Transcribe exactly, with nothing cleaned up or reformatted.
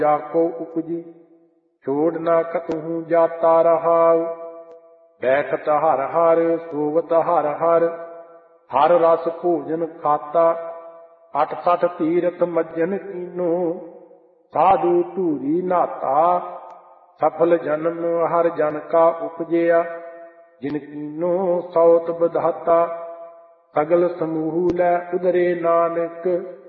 जाको उपजी छोड़ ना कतहु जाता रहाउ। बैठत हर हर सोवत हर हर हर रस भोजन खाता। अठ सठ तीरथ मज्जन कीनो साधु धूरी नाता। सफल जन्म हर जन का उपजया जिन कीनो सौत बधाता। सगल समूह लै उदरे नानक